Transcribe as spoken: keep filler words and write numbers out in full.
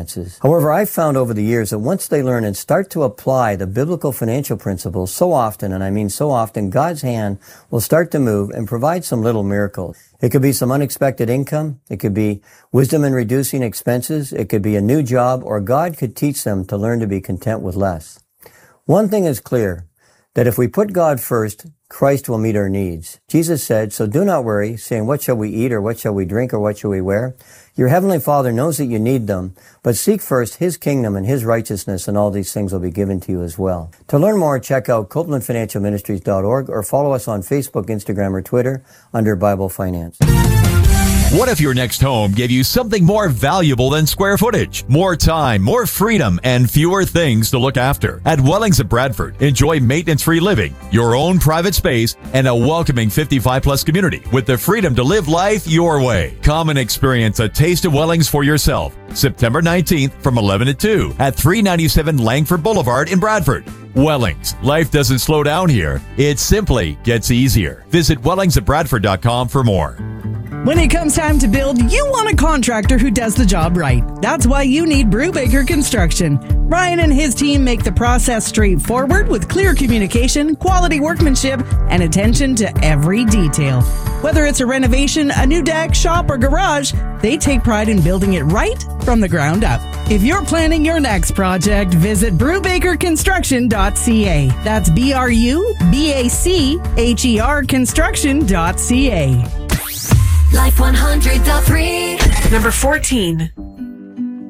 However, I've found over the years that once they learn and start to apply the biblical financial principles, so often, and I mean so often, God's hand will start to move and provide some little miracles. It could be some unexpected income. It could be wisdom in reducing expenses. It could be a new job, or God could teach them to learn to be content with less. One thing is clear, that if we put God first, Christ will meet our needs. Jesus said, so do not worry, saying, what shall we eat, or what shall we drink, or what shall we wear? Your heavenly Father knows that you need them, but seek first His kingdom and His righteousness, and all these things will be given to you as well. To learn more, check out Copeland Financial Ministries dot org or follow us on Facebook, Instagram, or Twitter under Bible Finance. What if your next home gave you something more valuable than square footage? More time, more freedom, and fewer things to look after. At Wellings of Bradford, enjoy maintenance-free living, your own private space, and a welcoming fifty-five plus community with the freedom to live life your way. Come and experience a taste of Wellings for yourself. September nineteenth from eleven to two at three ninety-seven Langford Boulevard in Bradford. Wellings. Life doesn't slow down here. It simply gets easier. Visit Wellings of Bradford dot com for more. When it comes time to build, you want a contractor who does the job right. That's why you need Brubaker Construction. Ryan and his team make the process straightforward with clear communication, quality workmanship, and attention to every detail. Whether it's a renovation, a new deck, shop, or garage, they take pride in building it right from the ground up. If you're planning your next project, visit Brubaker Construction dot c a. That's B R U B A C H E R Construction dot c a. Life one hundred point three. Number fourteen.